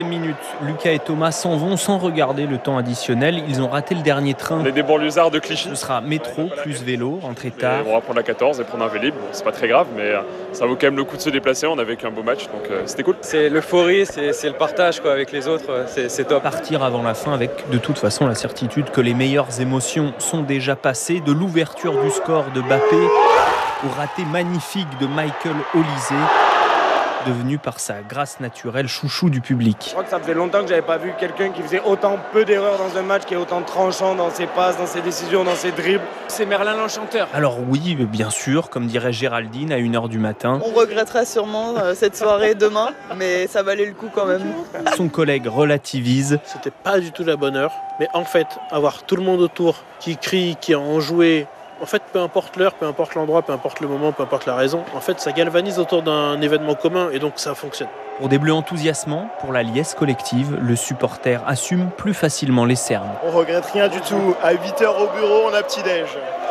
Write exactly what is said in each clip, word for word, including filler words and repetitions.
Minutes. Lucas et Thomas s'en vont sans regarder le temps additionnel. Ils ont raté le dernier train. On est des banlieusards de Clichy. Ce sera métro plus vélo, rentrée tard. Et on va prendre la quatorze et prendre un Vélib. Bon, c'est pas très grave, mais ça vaut quand même le coup de se déplacer. On a vécu un beau match, donc euh, c'était cool. C'est l'euphorie, c'est, c'est le partage quoi, avec les autres, c'est, c'est top. Partir avant la fin avec de toute façon la certitude que les meilleures émotions sont déjà passées. De l'ouverture du score de Mbappé au raté magnifique de Michael Olise, devenu par sa grâce naturelle chouchou du public. Je crois que ça faisait longtemps que j'avais pas vu quelqu'un qui faisait autant peu d'erreurs dans un match, qui est autant tranchant dans ses passes, dans ses décisions, dans ses dribbles. C'est Merlin l'Enchanteur. Alors oui, bien sûr, comme dirait Géraldine à une heure du matin. On regrettera sûrement euh, cette soirée demain, mais ça valait le coup quand même. Son collègue relativise. C'était pas du tout la bonne heure, mais en fait, avoir tout le monde autour qui crie, qui a enjoué, en fait, peu importe l'heure, peu importe l'endroit, peu importe le moment, peu importe la raison, en fait, ça galvanise autour d'un événement commun et donc ça fonctionne. Pour des bleus enthousiasmants, pour la liesse collective, le supporter assume plus facilement les cernes. On regrette rien du tout. À huit heures au bureau, on a petit-déj.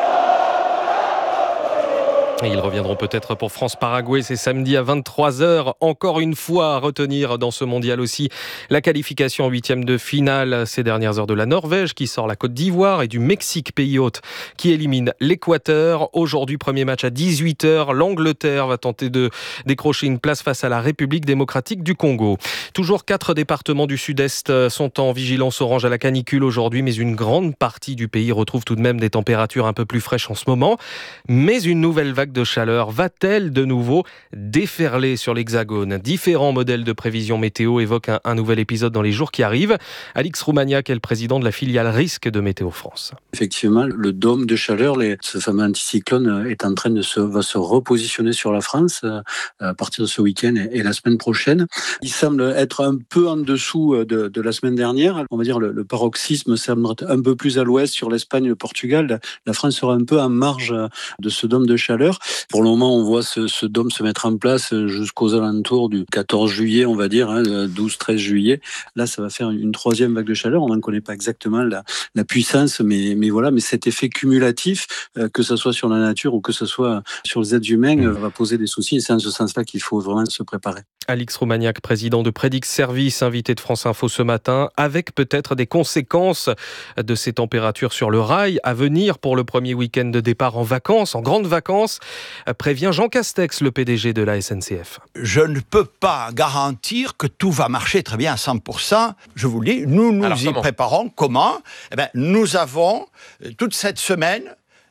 Et ils reviendront peut-être pour France-Paraguay, c'est samedi à vingt-trois heures. Encore une fois à retenir dans ce mondial aussi la qualification en huitième de finale ces dernières heures de la Norvège qui sort la Côte d'Ivoire et du Mexique, pays hôte, qui élimine l'Équateur. Aujourd'hui, premier match à dix-huit heures. L'Angleterre va tenter de décrocher une place face à la République démocratique du Congo. Toujours quatre départements du sud-est sont en vigilance orange à la canicule aujourd'hui, mais une grande partie du pays retrouve tout de même des températures un peu plus fraîches en ce moment. Mais une nouvelle vague de chaleur va-t-elle de nouveau déferler sur l'Hexagone ? Différents modèles de prévision météo évoquent un, un nouvel épisode dans les jours qui arrivent. Alix Roumaniac est le président de la filiale risque de Météo France. Effectivement, le dôme de chaleur, les, ce fameux anticyclone est en train de se, va se repositionner sur la France euh, à partir de ce week-end et, et la semaine prochaine. Il semble être un peu en dessous de, de la semaine dernière. On va dire le, le paroxysme semble être un peu plus à l'ouest sur l'Espagne, le Portugal. La, la France sera un peu en marge de ce dôme de chaleur. Pour le moment, on voit ce, ce dôme se mettre en place jusqu'aux alentours du quatorze juillet, on va dire, hein, douze treize juillet. Là, ça va faire une troisième vague de chaleur. On n'en connaît pas exactement la, la puissance, mais, mais voilà. Mais cet effet cumulatif, euh, que ce soit sur la nature ou que ce soit sur les êtres humains, euh, va poser des soucis. Et c'est en ce sens-là qu'il faut vraiment se préparer. Alix Roumaniac, président de Predix Service, invité de France Info ce matin, avec peut-être des conséquences de ces températures sur le rail à venir pour le premier week-end de départ en vacances, en grandes vacances, prévient Jean Castex, le P D G de la S N C F. Je ne peux pas garantir que tout va marcher très bien à cent pour cent. Je vous le dis, nous nous Alors, y comment préparons. Comment ? Eh bien, nous avons, toute cette semaine,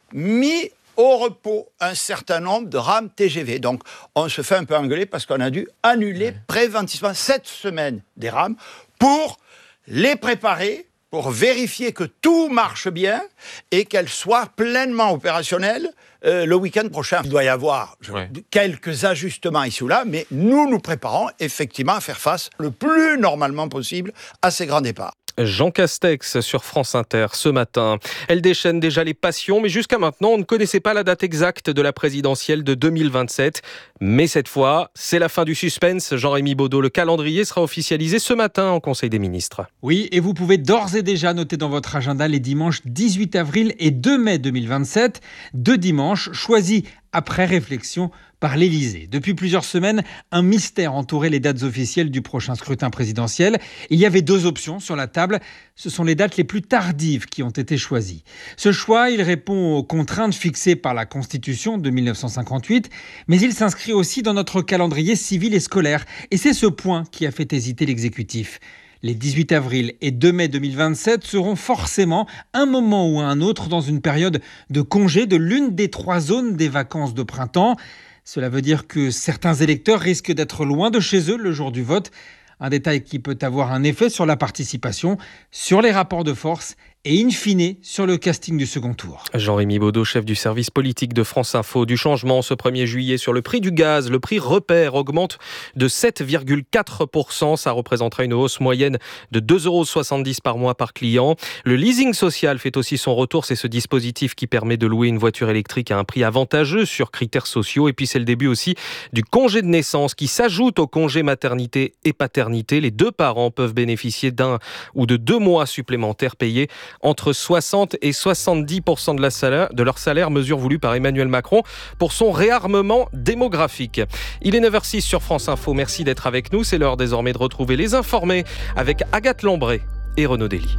mis au repos un certain nombre de rames T G V. Donc, on se fait un peu engueuler parce qu'on a dû annuler ouais. préventivement cette semaine des rames pour les préparer, pour vérifier que tout marche bien et qu'elles soient pleinement opérationnelles euh, le week-end prochain. Il doit y avoir je, ouais. quelques ajustements ici ou là, mais nous nous préparons effectivement à faire face le plus normalement possible à ces grands départs. Jean Castex sur France Inter ce matin. Elle déchaîne déjà les passions, mais jusqu'à maintenant, on ne connaissait pas la date exacte de la présidentielle de deux mille vingt-sept. Mais cette fois, c'est la fin du suspense. Jean-Rémy Baudot, le calendrier sera officialisé ce matin en Conseil des ministres. Oui, et vous pouvez d'ores et déjà noter dans votre agenda les dimanches dix-huit avril et deux mai deux mille vingt-sept. Deux dimanches choisis après réflexion par l'Élysée. Depuis plusieurs semaines, un mystère entourait les dates officielles du prochain scrutin présidentiel. Il y avait deux options sur la table. Ce sont les dates les plus tardives qui ont été choisies. Ce choix, il répond aux contraintes fixées par la Constitution de dix-neuf cent cinquante-huit, mais il s'inscrit aussi dans notre calendrier civil et scolaire. Et c'est ce point qui a fait hésiter l'exécutif. Les dix-huit avril et deux mai deux mille vingt-sept seront forcément un moment ou un autre dans une période de congé de l'une des trois zones des vacances de printemps. Cela veut dire que certains électeurs risquent d'être loin de chez eux le jour du vote. Un détail qui peut avoir un effet sur la participation, sur les rapports de force et in fine sur le casting du second tour. Jean-Rémy Baudot, chef du service politique de France Info. Du changement ce premier juillet sur le prix du gaz. Le prix repère augmente de sept virgule quatre pour cent. Ça représentera une hausse moyenne de deux euros soixante-dix par mois par client. Le leasing social fait aussi son retour. C'est ce dispositif qui permet de louer une voiture électrique à un prix avantageux sur critères sociaux. Et puis c'est le début aussi du congé de naissance qui s'ajoute au congé maternité et paternité. Les deux parents peuvent bénéficier d'un ou de deux mois supplémentaires payés entre soixante et soixante-dix pour cent de, la salaire, de leur salaire, mesure voulue par Emmanuel Macron pour son réarmement démographique. Il est neuf heures six sur France Info. Merci d'être avec nous. C'est l'heure désormais de retrouver les informés avec Agathe Lambray et Renaud Dely.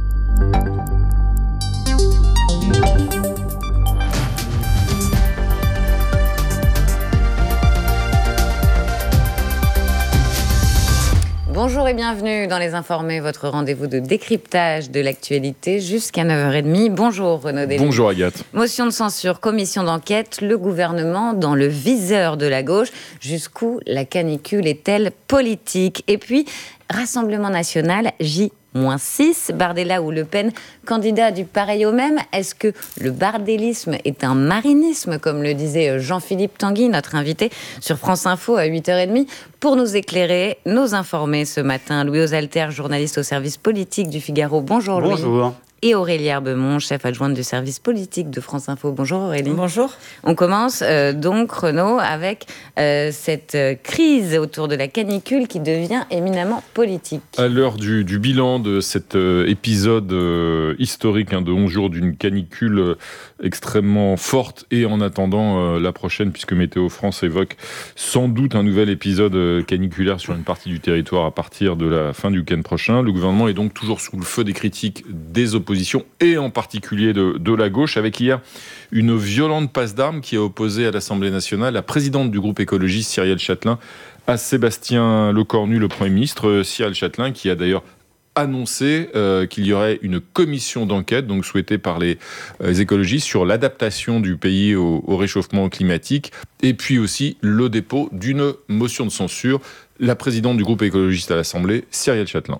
Bonjour et bienvenue dans Les Informés, votre rendez-vous de décryptage de l'actualité jusqu'à neuf heures trente. Bonjour Renaud Dely. Bonjour Agathe. Motion de censure, commission d'enquête, le gouvernement dans le viseur de la gauche. Jusqu'où la canicule est-elle politique ? Et puis, Rassemblement national, J six, Bardella ou Le Pen, candidat du pareil au même. Est-ce que le bardélisme est un marinisme, comme le disait Jean-Philippe Tanguy, notre invité sur France Info à huit heures trente? Pour nous éclairer, nos informés ce matin, Louis Osalter, journaliste au service politique du Figaro. Bonjour Louis. Bonjour. Et Aurélie Herbemont, chef adjointe du service politique de France Info. Bonjour Aurélie. Bonjour. On commence euh, donc, Renaud, avec euh, cette euh, crise autour de la canicule qui devient éminemment politique. À l'heure du, du bilan de cet euh, épisode euh, historique hein, de onze jours d'une canicule euh, extrêmement forte et en attendant euh, la prochaine, puisque Météo France évoque sans doute un nouvel épisode euh, caniculaire sur une partie du territoire à partir de la fin du week-end prochain. Le gouvernement est donc toujours sous le feu des critiques des oppositions et en particulier de, de la gauche, avec hier une violente passe d'armes qui a opposé à l'Assemblée nationale la présidente du groupe écologiste, Cyrielle Châtelain, à Sébastien Lecornu, le Premier ministre. Cyrielle Châtelain qui a d'ailleurs annoncé euh, qu'il y aurait une commission d'enquête, donc souhaitée par les, euh, les écologistes, sur l'adaptation du pays au, au réchauffement climatique, et puis aussi le dépôt d'une motion de censure. La présidente du groupe écologiste à l'Assemblée, Cyrielle Châtelain.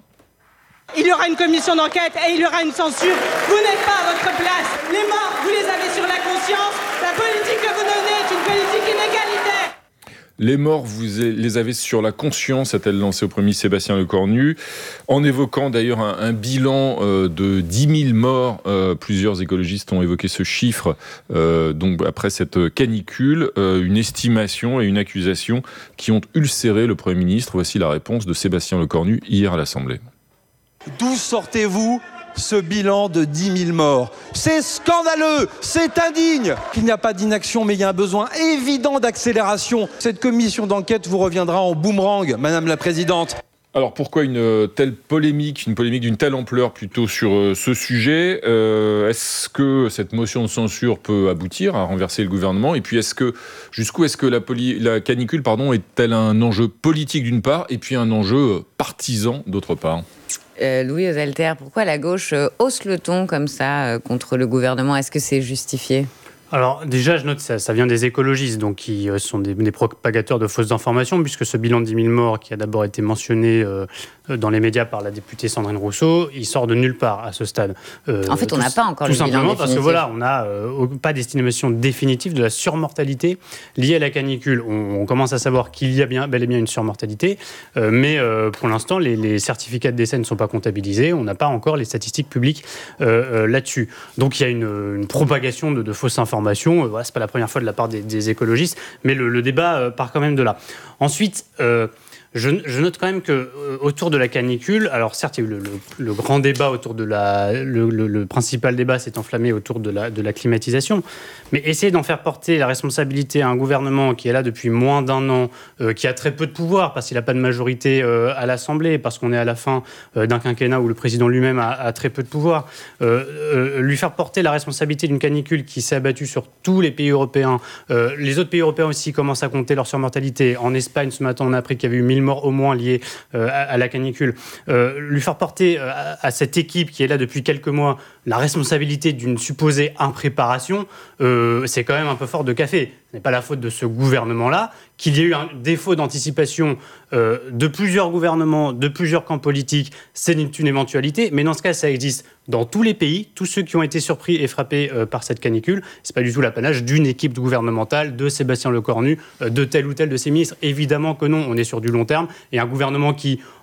Il y aura une commission d'enquête et il y aura une censure. Vous n'êtes pas à votre place. Les morts, vous les avez sur la conscience. La politique que vous menez est une politique inégalitaire. Les morts, vous les avez sur la conscience, a-t-elle lancé au premier Sébastien Lecornu, en évoquant d'ailleurs un, un bilan euh, de dix mille morts. Euh, plusieurs écologistes ont évoqué ce chiffre, euh, donc après cette canicule, euh, une estimation et une accusation qui ont ulcéré le Premier ministre. Voici la réponse de Sébastien Lecornu hier à l'Assemblée. D'où sortez-vous ce bilan de dix mille morts? C'est scandaleux, c'est indigne. Il n'y a pas d'inaction, mais il y a un besoin évident d'accélération. Cette commission d'enquête vous reviendra en boomerang, Madame la Présidente. Alors pourquoi une telle polémique, une polémique d'une telle ampleur plutôt sur ce sujet ? euh, Est-ce que cette motion de censure peut aboutir à renverser le gouvernement ? Et puis est-ce que, jusqu'où est-ce que la, poli, la canicule pardon, est-elle un enjeu politique d'une part et puis un enjeu partisan d'autre part ? Euh, Louis Osalter, pourquoi la gauche euh, hausse le ton comme ça euh, contre le gouvernement ? Est-ce que c'est justifié ? Alors déjà, je note que ça, ça vient des écologistes, donc qui euh, sont des, des propagateurs de fausses informations, puisque ce bilan de dix mille morts, qui a d'abord été mentionné euh, dans les médias par la députée Sandrine Rousseau, il sort de nulle part à ce stade. Euh, en fait, on n'a pas encore le bilan définitif. Tout simplement parce que voilà, on n'a euh, pas d'estimation définitive de la surmortalité liée à la canicule. On, on commence à savoir qu'il y a bien, bel et bien une surmortalité, euh, mais euh, pour l'instant, les, les certificats de décès ne sont pas comptabilisés. On n'a pas encore les statistiques publiques euh, euh, là-dessus. Donc il y a une, une propagation de, de fausses informations. Euh, voilà, c'est pas la première fois de la part des, des écologistes, mais le, le débat euh, part quand même de là. Ensuite, euh, Je, je note quand même que euh, autour de la canicule, alors certes, il y a eu le, le, le grand débat autour de la, le, le, le principal débat s'est enflammé autour de la, de la climatisation, mais essayer d'en faire porter la responsabilité à un gouvernement qui est là depuis moins d'un an, euh, qui a très peu de pouvoir parce qu'il n'a pas de majorité euh, à l'Assemblée, parce qu'on est à la fin euh, d'un quinquennat où le président lui-même a, a très peu de pouvoir, euh, euh, lui faire porter la responsabilité d'une canicule qui s'est abattue sur tous les pays européens. Euh, les autres pays européens aussi commencent à compter leur surmortalité. En Espagne, ce matin, on a appris qu'il y avait eu mille morts au moins liés euh, à, à la canicule. Euh, lui faire porter euh, à, à cette équipe qui est là depuis quelques mois la responsabilité d'une supposée impréparation, euh, c'est quand même un peu fort de café. Ce n'est pas la faute de ce gouvernement-là. Qu'il y ait eu un défaut d'anticipation euh, de plusieurs gouvernements, de plusieurs camps politiques, c'est une éventualité. Mais dans ce cas, ça existe dans tous les pays. Tous ceux qui ont été surpris et frappés euh, par cette canicule, c'est pas du tout l'apanage d'une équipe gouvernementale, de Sébastien Lecornu, euh, de tel ou tel de ses ministres. Évidemment que non, on est sur du long terme. Et un gouvernement qui,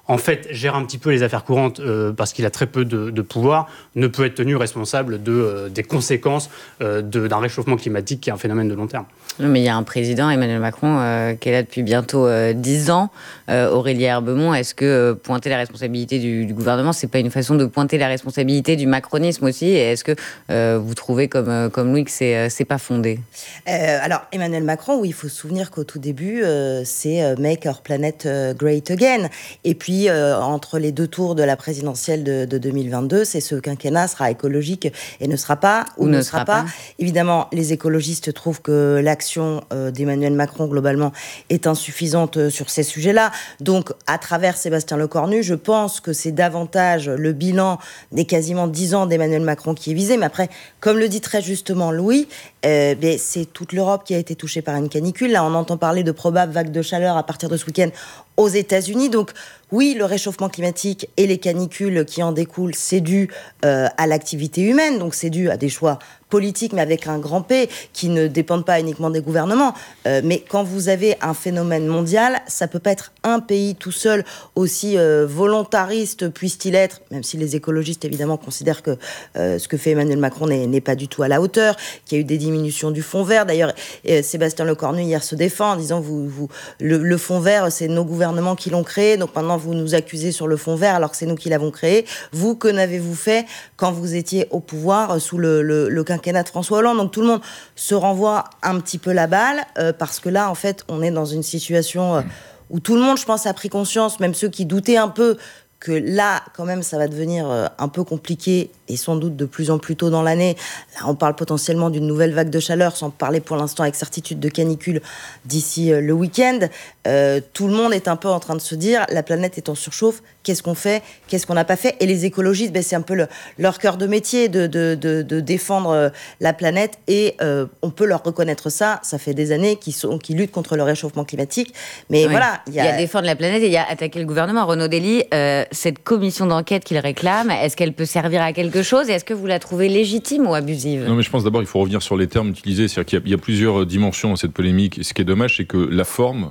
en fait, gère un petit peu les affaires courantes euh, parce qu'il a très peu de, de pouvoir, ne peut être tenu responsable de, euh, des conséquences euh, de, d'un réchauffement climatique qui est un phénomène de long terme. Non, mais il y a un président, Emmanuel Macron, euh, qui est là depuis bientôt euh, dix ans. Euh, Aurélie Herbemont, est-ce que euh, pointer la responsabilité du, du gouvernement, c'est pas une façon de pointer la responsabilité du macronisme aussi ? Et est-ce que euh, vous trouvez, comme, euh, comme Louis, que c'est, euh, c'est pas fondé ? euh, Alors, Emmanuel Macron, oui, il faut se souvenir qu'au tout début, euh, c'est euh, Make Our Planet euh, Great Again. Et puis, euh, entre les deux tours de la présidentielle de, de deux mille vingt-deux, c'est ce quinquennat sera écologique et ne sera pas, ou, ou ne, ne sera, sera pas. pas. Évidemment, les écologistes trouvent que l'action euh, d'Emmanuel Macron, globalement, est insuffisante euh, sur ces sujets-là. Donc, à travers Sébastien Lecornu, je pense que c'est davantage le bilan des quasiment dix ans d'Emmanuel Macron qui est visé. Mais après, comme le dit très justement Louis, euh, ben, c'est toute l'Europe qui a été touchée par une canicule. Là, on entend parler de probables vagues de chaleur à partir de ce week-end aux États-Unis. Donc, oui, le réchauffement climatique et les canicules qui en découlent, c'est dû euh, à l'activité humaine. Donc, c'est dû à des choix politiques, mais avec un grand P, qui ne dépendent pas uniquement des gouvernements. Euh, mais quand vous avez un phénomène mondial, ça peut pas être un pays tout seul, aussi euh, volontariste puisse-t-il être, même si les écologistes, évidemment, considèrent que euh, ce que fait Emmanuel Macron n'est, n'est pas du tout à la hauteur, qu'il y a eu des diminutions du fonds vert. D'ailleurs, euh, Sébastien Lecornu, hier, se défend en disant vous, vous, le, le fonds vert, c'est nos gouvernements qui l'ont créé, donc maintenant, vous nous accusez sur le fonds vert alors que c'est nous qui l'avons créé. Vous, que n'avez-vous fait quand vous étiez au pouvoir sous le, le, le quinquennat de François Hollande ? Donc tout le monde se renvoie un petit peu la balle euh, parce que là, en fait, on est dans une situation euh, où tout le monde, je pense, a pris conscience, même ceux qui doutaient un peu, que là, quand même, ça va devenir euh, un peu compliqué et sans doute de plus en plus tôt dans l'année. Là, on parle potentiellement d'une nouvelle vague de chaleur, sans parler pour l'instant avec certitude de canicule d'ici euh, le week-end. Euh, tout le monde est un peu en train de se dire, la planète est en surchauffe, qu'est-ce qu'on fait, qu'est-ce qu'on n'a pas fait ? Et les écologistes, ben, c'est un peu le, leur cœur de métier de, de, de, de défendre euh, la planète et euh, on peut leur reconnaître ça. Ça fait des années qu'ils, sont, qu'ils luttent contre le réchauffement climatique. Mais oui. voilà. Il y, a... il y a défendre la planète et il y a attaquer le gouvernement. Renaud Dely, euh, cette commission d'enquête qu'il réclame, est-ce qu'elle peut servir à quelque chose et est-ce que vous la trouvez légitime ou abusive ? Non, mais je pense d'abord il faut revenir sur les termes utilisés. C'est-à-dire qu'il y a, il y a plusieurs dimensions à cette polémique. Et ce qui est dommage, c'est que la forme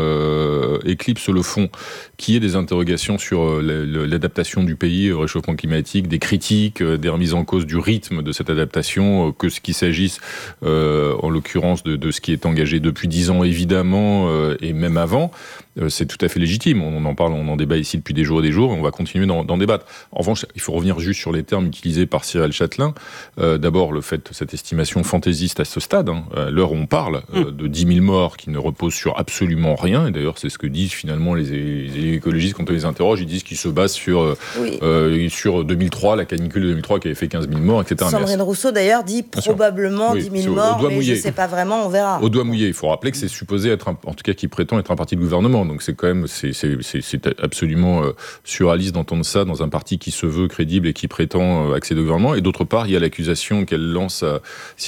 euh, éclipse le fond, qui est des interrogations sur euh, l'adaptation du pays au réchauffement climatique, des critiques, euh, des remises en cause du rythme de cette adaptation, euh, que ce qu'il s'agisse, euh, en l'occurrence, de, de ce qui est engagé depuis dix ans, évidemment, euh, et même avant. C'est tout à fait légitime. On en parle, on en débat ici depuis des jours et des jours, et on va continuer d'en, d'en débattre. En revanche, il faut revenir juste sur les termes utilisés par Cyril Châtelain. Euh, d'abord, le fait, cette estimation fantaisiste à ce stade, hein, à l'heure où on parle, euh, de dix mille morts qui ne reposent sur absolument rien, et d'ailleurs, c'est ce que disent finalement les, les écologistes quand on les interroge, ils disent qu'ils se basent sur, oui. euh, sur deux mille trois, la canicule de deux mille trois qui avait fait quinze mille morts, et cetera. Sandrine Rousseau, d'ailleurs, dit probablement oui, dix mille morts, mais mouillé. Je ne sais pas vraiment, on verra. Au doigt mouillé. Il faut rappeler que c'est supposé être, un, en tout cas, qui prétend être un parti de gouvernement. Donc c'est quand même, c'est, c'est, c'est, c'est absolument euh, surréaliste d'entendre ça dans un parti qui se veut crédible et qui prétend euh, accéder au gouvernement. Et d'autre part, il y a l'accusation qu'elle lance à,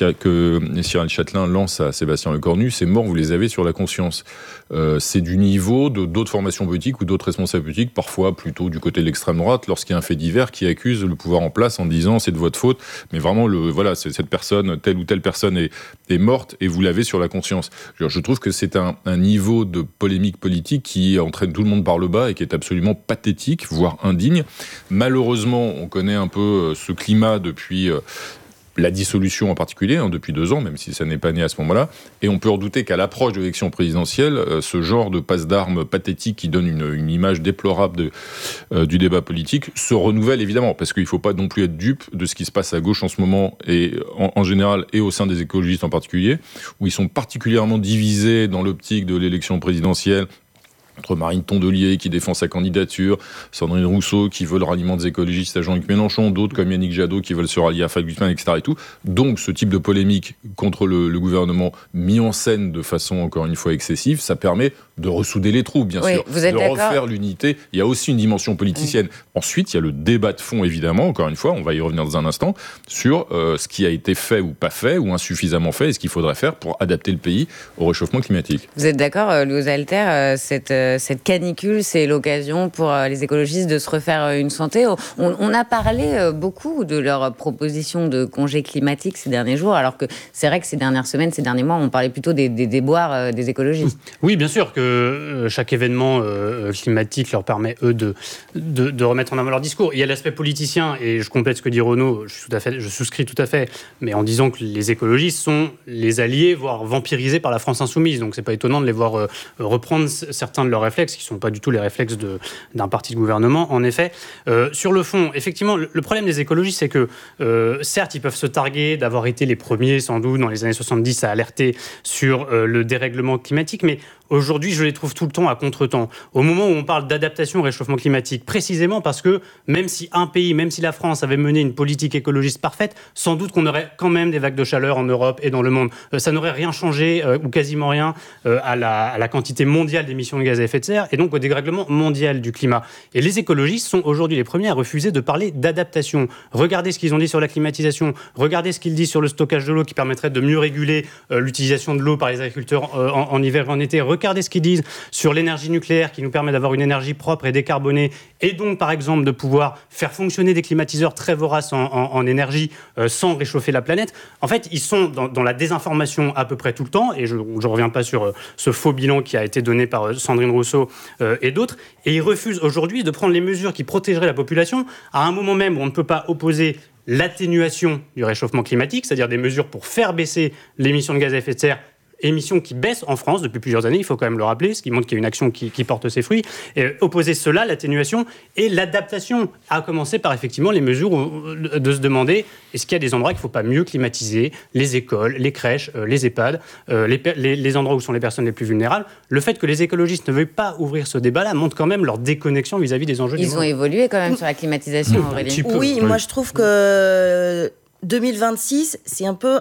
que Cyril Châtelain lance à Sébastien Lecornu. Ces morts, vous les avez sur la conscience. Euh, c'est du niveau de d'autres formations politiques ou d'autres responsables politiques, parfois plutôt du côté de l'extrême droite, lorsqu'il y a un fait divers qui accuse le pouvoir en place en disant c'est de votre faute. Mais vraiment, le, voilà, c'est, cette personne, telle ou telle personne est, est morte et vous l'avez sur la conscience. Je, je trouve que c'est un, un niveau de polémique politique qui entraîne tout le monde par le bas et qui est absolument pathétique, voire indigne. Malheureusement, on connaît un peu ce climat depuis la dissolution en particulier, hein, depuis deux ans, même si ça n'est pas né à ce moment-là. Et on peut redouter qu'à l'approche de l'élection présidentielle, euh, ce genre de passe d'armes pathétique qui donne une, une image déplorable de, euh, du débat politique se renouvelle évidemment, parce qu'il ne faut pas non plus être dupe de ce qui se passe à gauche en ce moment, et en, en général, et au sein des écologistes en particulier, où ils sont particulièrement divisés dans l'optique de l'élection présidentielle, entre Marine Tondelier qui défend sa candidature, Sandrine Rousseau qui veut le ralliement des écologistes à Jean-Luc Mélenchon, d'autres comme Yannick Jadot qui veulent se rallier à Fabien Guzman, et cetera. Et tout. Donc ce type de polémique contre le, le gouvernement mis en scène de façon encore une fois excessive, ça permet de ressouder les troupes, bien oui, sûr, vous êtes de d'accord. refaire l'unité. Il y a aussi une dimension politicienne. Oui. Ensuite, il y a le débat de fond, évidemment, encore une fois, on va y revenir dans un instant, sur euh, ce qui a été fait ou pas fait, ou insuffisamment fait, et ce qu'il faudrait faire pour adapter le pays au réchauffement climatique. Vous êtes d'accord, Louis Alter, euh, cette... Euh euh, cette canicule, c'est l'occasion pour euh, les écologistes de se refaire euh, une santé. On, on a parlé euh, beaucoup de leur proposition de congé climatique ces derniers jours, alors que c'est vrai que ces dernières semaines, ces derniers mois, on parlait plutôt des, des déboires euh, des écologistes. Oui, bien sûr que euh, chaque événement euh, climatique leur permet, eux, de, de, de remettre en avant leur discours. Il y a l'aspect politicien, et je complète ce que dit Renaud, je, suis tout à fait, je souscris tout à fait, mais en disant que les écologistes sont les alliés, voire vampirisés par la France insoumise. Donc c'est pas étonnant de les voir euh, reprendre certains de leurs réflexes, qui sont pas du tout les réflexes de, d'un parti de gouvernement, en effet. Euh, sur le fond, effectivement, le, le problème des écologistes, c'est que, euh, certes, ils peuvent se targuer d'avoir été les premiers, sans doute, dans les années soixante-dix, à alerter sur euh, le dérèglement climatique, mais aujourd'hui, je les trouve tout le temps à contre-temps. Au moment où on parle d'adaptation au réchauffement climatique, précisément parce que même si un pays, même si la France avait mené une politique écologiste parfaite, sans doute qu'on aurait quand même des vagues de chaleur en Europe et dans le monde. Euh, ça n'aurait rien changé, euh, ou quasiment rien, euh, à, la, à la quantité mondiale d'émissions de gaz à effet de serre et donc au dérèglement mondial du climat. Et les écologistes sont aujourd'hui les premiers à refuser de parler d'adaptation. Regardez ce qu'ils ont dit sur la climatisation, regardez ce qu'ils disent sur le stockage de l'eau qui permettrait de mieux réguler euh, l'utilisation de l'eau par les agriculteurs euh, en, en hiver et en été. Regardez ce qu'ils disent sur l'énergie nucléaire qui nous permet d'avoir une énergie propre et décarbonée et donc, par exemple, de pouvoir faire fonctionner des climatiseurs très voraces en, en, en énergie euh, sans réchauffer la planète. En fait, ils sont dans, dans la désinformation à peu près tout le temps et je ne reviens pas sur euh, ce faux bilan qui a été donné par euh, Sandrine Rousseau euh, et d'autres. Et ils refusent aujourd'hui de prendre les mesures qui protégeraient la population à un moment même où on ne peut pas opposer l'atténuation du réchauffement climatique, c'est-à-dire des mesures pour faire baisser l'émission de gaz à effet de serre, émissions qui baissent en France depuis plusieurs années, il faut quand même le rappeler, ce qui montre qu'il y a une action qui, qui porte ses fruits. Et opposer cela, l'atténuation et l'adaptation, à commencer par effectivement les mesures de se demander est-ce qu'il y a des endroits qu'il ne faut pas mieux climatiser, les écoles, les crèches, euh, les EHPAD, euh, les, les, les endroits où sont les personnes les plus vulnérables. Le fait que les écologistes ne veuillent pas ouvrir ce débat-là montre quand même leur déconnexion vis-à-vis des enjeux du monde. Ils ont évolué quand même sur la climatisation, Aurélie. Oui, oui, moi je trouve que deux mille vingt-six, c'est un peu...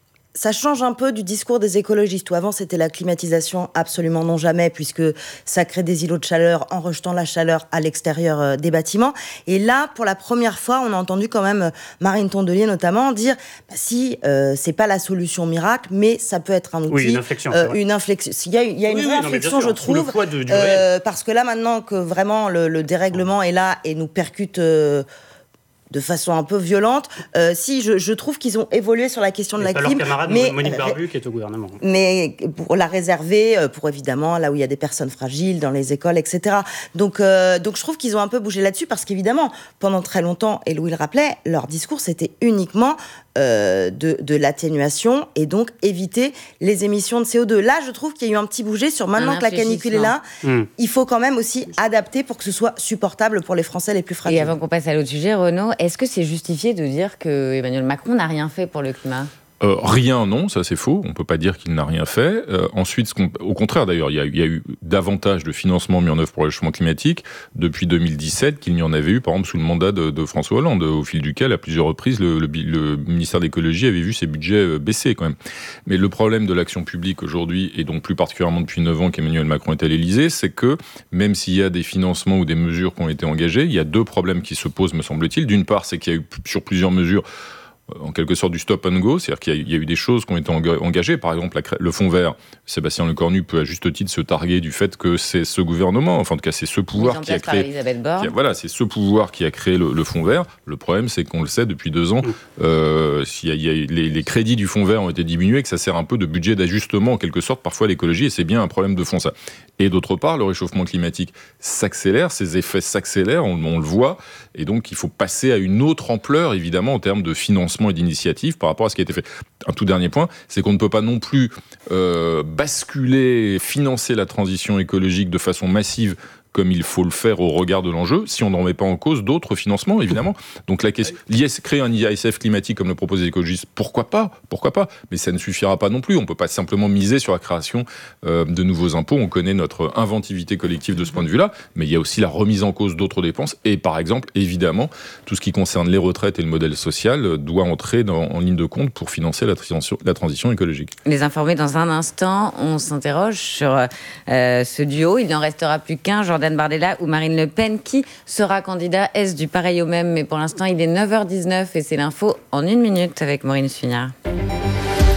Ça change un peu du discours des écologistes, où avant c'était la climatisation, absolument non jamais, puisque ça crée des îlots de chaleur en rejetant la chaleur à l'extérieur des bâtiments. Et là, pour la première fois, on a entendu quand même Marine Tondelier notamment dire bah, si euh, c'est pas la solution miracle, mais ça peut être un outil, oui, une inflexion. Euh, une inflexion. Il y a, il y a une oui, vraie oui, inflexion, sûr, je trouve, euh, parce que là maintenant que vraiment le, le dérèglement est là et nous percute. Euh, de façon un peu violente. Euh, si, je, je trouve qu'ils ont évolué sur la question de la clim. C'est leur camarade mais, Monique Barbu qui est au gouvernement. Mais pour la réserver, pour évidemment, là où il y a des personnes fragiles, dans les écoles, et cetera. Donc, euh, donc je trouve qu'ils ont un peu bougé là-dessus parce qu'évidemment, pendant très longtemps, et Louis le rappelait, leur discours, c'était uniquement euh, de, de l'atténuation et donc éviter les émissions de C O deux. Là, je trouve qu'il y a eu un petit bougé sur maintenant que la canicule est là. Mmh. Il faut quand même aussi adapter pour que ce soit supportable pour les Français les plus fragiles. Et avant qu'on passe à l'autre sujet, Renaud, est-ce que c'est justifié de dire que Emmanuel Macron n'a rien fait pour le climat ? Euh, rien, non, ça c'est faux. On ne peut pas dire qu'il n'a rien fait. Euh, ensuite, ce qu'on, au contraire d'ailleurs, il y, a, il y a eu davantage de financements mis en œuvre pour le réchauffement climatique depuis deux mille dix-sept qu'il n'y en avait eu, par exemple, sous le mandat de, de François Hollande, au fil duquel, à plusieurs reprises, le, le, le ministère de l'écologie avait vu ses budgets baisser quand même. Mais le problème de l'action publique aujourd'hui, et donc plus particulièrement depuis neuf ans qu'Emmanuel Macron est à l'Élysée, c'est que même s'il y a des financements ou des mesures qui ont été engagées, il y a deux problèmes qui se posent, me semble-t-il. D'une part, c'est qu'il y a eu sur plusieurs mesures en quelque sorte du stop and go, c'est-à-dire qu'il y a, il y a eu des choses qui ont été engagées, par exemple la, le fonds vert. Sébastien Lecornu peut à juste titre se targuer du fait que c'est ce gouvernement, enfin en tout cas c'est ce pouvoir qui a créé, qui a, voilà, c'est ce pouvoir qui a créé le, le fonds vert. Le problème c'est qu'on le sait depuis deux ans, euh, s'il y a, il y a, les, les crédits du fonds vert ont été diminués, que ça sert un peu de budget d'ajustement en quelque sorte parfois à l'écologie, et c'est bien un problème de fond ça. Et d'autre part, le réchauffement climatique s'accélère, ses effets s'accélèrent, on, on le voit, et donc il faut passer à une autre ampleur évidemment en termes de financement et d'initiative par rapport à ce qui a été fait. Un tout dernier point, c'est qu'on ne peut pas non plus euh, basculer, financer la transition écologique de façon massive comme il faut le faire au regard de l'enjeu, si on n'en met pas en cause d'autres financements, évidemment. Donc la question, l'I S, créer un I S F climatique comme le proposent les écologistes, pourquoi pas, pourquoi pas, mais ça ne suffira pas non plus. On ne peut pas simplement miser sur la création euh, de nouveaux impôts. On connaît notre inventivité collective de ce point de vue-là, mais il y a aussi la remise en cause d'autres dépenses. Et par exemple, évidemment, tout ce qui concerne les retraites et le modèle social doit entrer dans, en ligne de compte pour financer la transition, la transition écologique. Les informés dans un instant, on s'interroge sur euh, ce duo. Il n'en restera plus qu'un, Jordan Bardella ou Marine Le Pen. Qui sera candidat ? Est-ce du pareil au même ? Mais pour l'instant, il est neuf heures dix-neuf et c'est l'info en une minute avec Maureen Sugnard.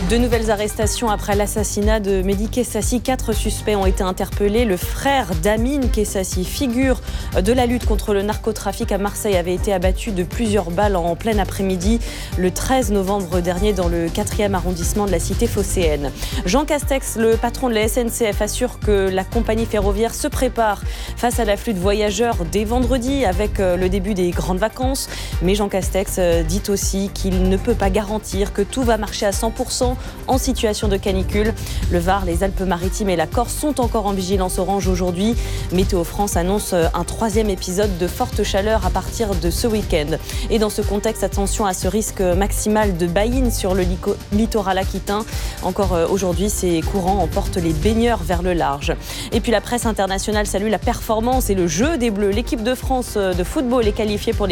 De nouvelles arrestations après l'assassinat de Mehdi Kessassi. Quatre suspects ont été interpellés. Le frère d'Amine Kessassi, figure de la lutte contre le narcotrafic à Marseille, avait été abattu de plusieurs balles en plein après-midi le treize novembre dernier dans le quatrième arrondissement de la cité phocéenne. Jean Castex, le patron de la S N C F, assure que la compagnie ferroviaire se prépare face à l'afflux de voyageurs dès vendredi avec le début des grandes vacances. Mais Jean Castex dit aussi qu'il ne peut pas garantir que tout va marcher à cent pour cent en situation de canicule. Le Var, les Alpes-Maritimes et la Corse sont encore en vigilance orange aujourd'hui. Météo France annonce un troisième épisode de forte chaleur à partir de ce week-end. Et dans ce contexte, attention à ce risque maximal de baïne sur le littoral aquitain. Encore aujourd'hui, ces courants emportent les baigneurs vers le large. Et puis la presse internationale salue la performance et le jeu des Bleus. L'équipe de France de football est qualifiée pour les